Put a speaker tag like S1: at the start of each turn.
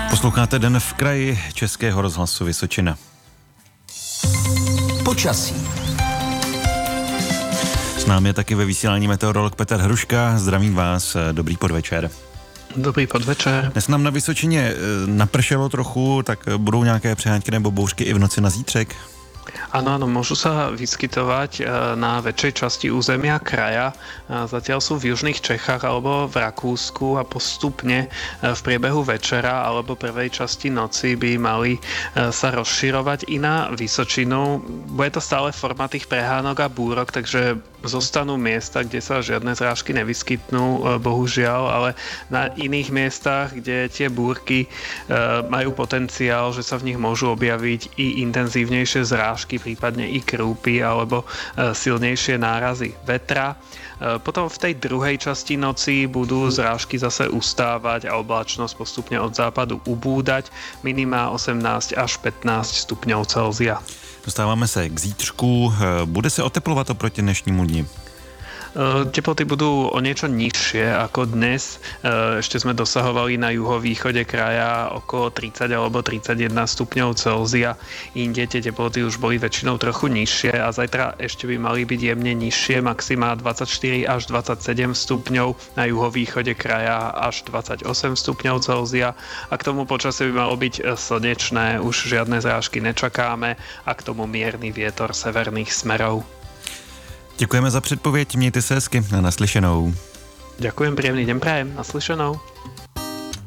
S1: Posloucháte Den v kraji Českého rozhlasu Vysočina.
S2: Počasí.
S1: S námi je taky ve vysílání meteorolog Petr Hruška. Zdravím vás, dobrý podvečer.
S3: Dobrý podvečer.
S1: Dnes nám na Vysočině napršelo trochu, tak budou nějaké přehánky nebo bouřky i v noci na zítřek?
S3: Áno, môžu sa vyskytovať na väčšej časti územia kraja. Zatiaľ sú v južných Čechách alebo v Rakúsku a postupne v priebehu večera alebo prvej časti noci by mali sa rozširovať i na Vysočinu. Bude to stále forma tých prehánok a búrok, takže zostanú miesta, kde sa žiadne zrážky nevyskytnú, bohužiaľ, ale na iných miestach, kde tie búrky majú potenciál, že sa v nich môžu objaviť i intenzívnejšie zrážky, prípadne i krúpy alebo silnejšie nárazy vetra. Potom v tej druhej časti noci budú zrážky zase ustávať a oblačnosť postupne od západu ubúdať, minima 18 až 15 stupňov Celzia.
S1: Dostáváme se k zítřku. Bude se oteplovat oproti dnešnímu dni?
S3: Teploty budú o niečo nižšie ako dnes. Ešte sme dosahovali na juhovýchode kraja okolo 30 alebo 31 stupňov Celzia. Inde tie teploty už boli väčšinou trochu nižšie a zajtra ešte by mali byť jemne nižšie, maxima 24 až 27 stupňov, na juhovýchode kraja až 28 stupňov Celzia a k tomu počasie by malo byť slnečné, už žiadne zrážky nečakáme a k tomu mierny vietor severných smerov.
S1: Děkujeme za předpověď, mějte se hezky a naslyšenou.
S3: Ďakujem, príjemný deň prajem, naslyšenou.